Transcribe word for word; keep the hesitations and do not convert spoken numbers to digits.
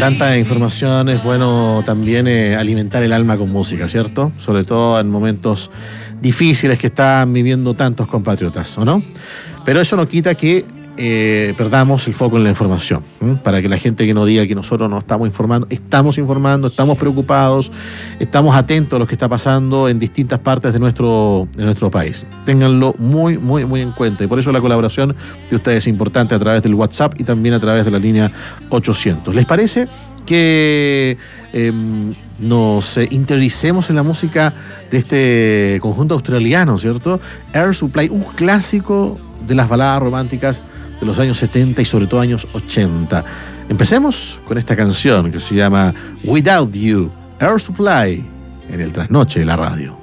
tanta información es bueno también eh, alimentar el alma con música, ¿cierto? Sobre todo en momentos difíciles que están viviendo tantos compatriotas, ¿o no? Pero eso no quita que eh, perdamos el foco en la información, ¿m? Para que la gente que no diga que nosotros no estamos informando, estamos informando, estamos preocupados, estamos atentos a lo que está pasando en distintas partes de nuestro, de nuestro país. Ténganlo muy, muy, muy en cuenta, y por eso la colaboración de ustedes es importante a través del WhatsApp y también a través de la línea ochocientos. ¿Les parece que eh, nos eh, interioricemos en la música de este conjunto australiano, ¿cierto? Air Supply, un clásico de las baladas románticas de los años setenta y sobre todo años ochenta. Empecemos con esta canción que se llama Without You, Air Supply, en el trasnoche de la radio.